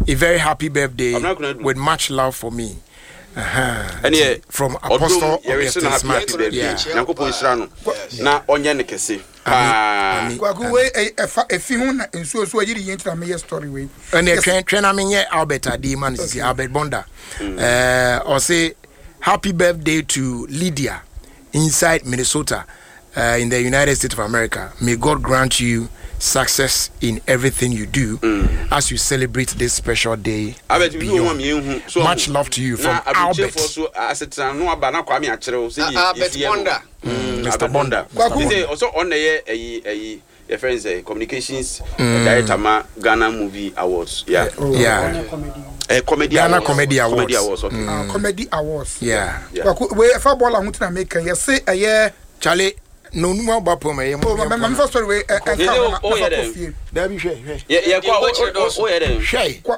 a very happy birthday with much love for me. And from Apostle Augustine Smart. Na onye ne kese. Kwaku we efi hu na enso so yiri yentra me story we. And train I mean Albert Adiman is Albert Bonda. Or say happy birthday to Lydia inside Minnesota in the United States of America. May God grant you success in everything you do as you celebrate this special day. Much love to you from Albert. Mr. Bonda. Also on the friends communications director Ghana Movie Awards. Ghana Comedy Awards. Comedy Awards. Yeah. We if I ball out to make you say a year Charlie no more about my first story we